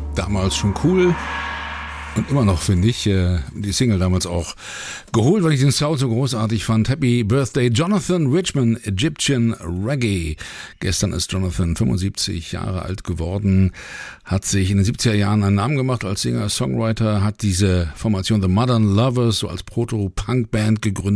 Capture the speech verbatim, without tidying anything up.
Damals schon cool. Und immer noch, finde ich, die Single damals auch geholt, weil ich den Sound so großartig fand. Happy Birthday, Jonathan Richman, Egyptian Reggae. Gestern ist Jonathan fünfundsiebzig Jahre alt geworden, hat sich in den siebziger Jahren einen Namen gemacht als Singer, Songwriter, hat diese Formation The Modern Lovers so als Proto-Punk-Band gegründet.